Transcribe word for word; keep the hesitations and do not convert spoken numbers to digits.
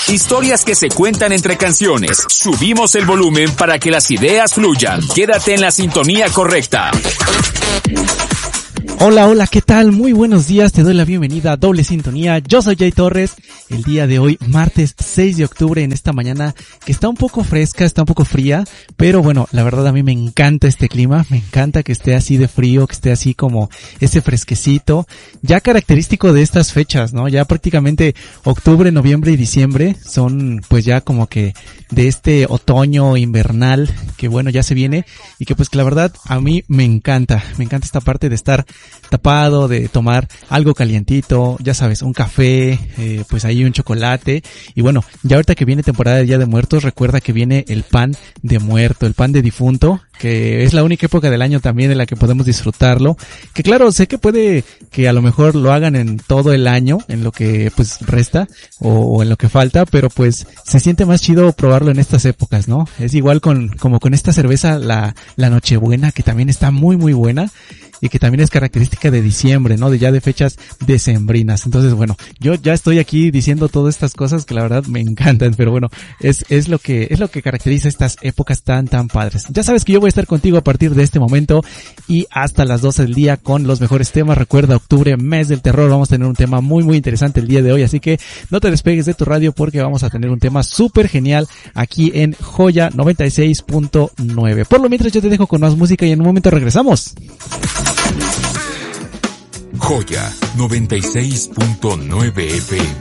Historias que se cuentan entre canciones. Subimos el volumen para que las ideas fluyan. Quédate en la sintonía correcta. Hola, hola, ¿qué tal? Muy buenos días, te doy la bienvenida a Doble Sintonía. Yo soy Jay Torres. El día de hoy, martes seis de octubre, en esta mañana que está un poco fresca, está un poco fría, pero bueno, la verdad a mí me encanta este clima, me encanta que esté así de frío, que esté así como ese fresquecito, ya característico de estas fechas, ¿no? Ya prácticamente octubre, noviembre y diciembre son pues ya como que de este otoño invernal que bueno, ya se viene y que pues que la verdad a mí me encanta, me encanta esta parte de estar tapado, de tomar algo calientito, ya sabes, un café, eh, pues ahí un chocolate, y bueno, ya ahorita que viene temporada de Día de Muertos, recuerda que viene el pan de muerto, el pan de difunto, que es la única época del año también en la que podemos disfrutarlo, que claro, sé que puede que a lo mejor lo hagan en todo el año, en lo que pues resta, o, o en lo que falta, pero pues se siente más chido probarlo en estas épocas, ¿no? Es igual con, como con esta cerveza, la, la Nochebuena, que también está muy muy buena, y que también es característica de diciembre, ¿no? De ya de fechas decembrinas. Entonces, bueno, yo ya estoy aquí diciendo todas estas cosas que la verdad me encantan, pero bueno, es, es lo que, es lo que caracteriza estas épocas tan, tan padres. Ya sabes que yo voy a estar contigo a partir de este momento y hasta las doce del día con los mejores temas. Recuerda, octubre, mes del terror, vamos a tener un tema muy, muy interesante el día de hoy, así que no te despegues de tu radio porque vamos a tener un tema súper genial aquí en Joya noventa y seis punto nueve. Por lo mientras yo te dejo con más música y en un momento regresamos. Joya noventa y seis punto nueve F M.